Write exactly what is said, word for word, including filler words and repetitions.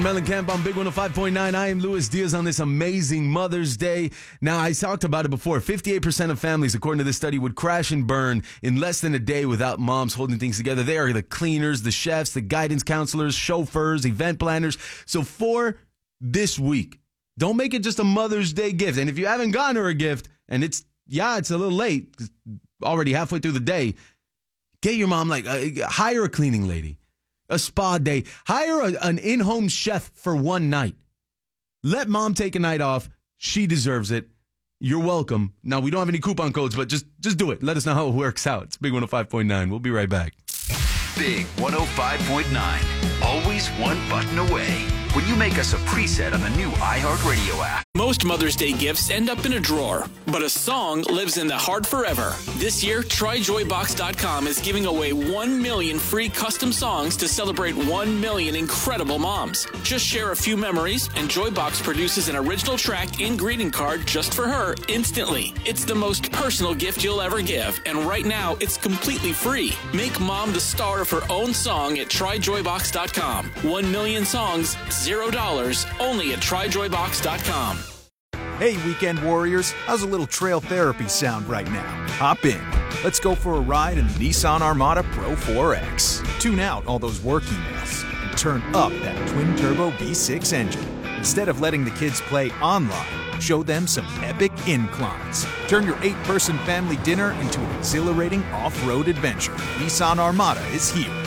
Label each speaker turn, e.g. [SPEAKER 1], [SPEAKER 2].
[SPEAKER 1] Mellencamp on Big one oh five point nine. I am Luis Diaz on this amazing Mother's Day. Now, I talked about it before. fifty-eight percent of families, according to this study, would crash and burn in less than a day without moms holding things together. They are the cleaners, the chefs, the guidance counselors, chauffeurs, event planners. So for this week, don't make it just a Mother's Day gift. And if you haven't gotten her a gift, and it's, yeah, it's a little late, already halfway through the day, get your mom, like, uh, hire a cleaning lady. A spa day. Hire a, an in-home chef for one night. Let mom take a night off. She deserves it. You're welcome. Now, we don't have any coupon codes, but just, just do it. Let us know how it works out. It's Big one oh five point nine. We'll be right back.
[SPEAKER 2] Big one oh five point nine. Always one button away. When you make us a preset on the new iHeartRadio app.
[SPEAKER 3] Most Mother's Day gifts end up in a drawer, but a song lives in the heart forever. This year, try joy box dot com is giving away one million free custom songs to celebrate one million incredible moms. Just share a few memories, and Joybox produces an original track and greeting card just for her instantly. It's the most personal gift you'll ever give, and right now, it's completely free. Make mom the star of her own song at try joy box dot com. One million songs, zero dollars, only at try joy box dot com.
[SPEAKER 4] Hey, weekend warriors, how's a little trail therapy sound right now? Hop in. Let's go for a ride in the Nissan Armada Pro four X. Tune out all those work emails and turn up that twin-turbo V six engine. Instead of letting the kids play online, show them some epic inclines. Turn your eight-person family dinner into an exhilarating off-road adventure. Nissan Armada is here.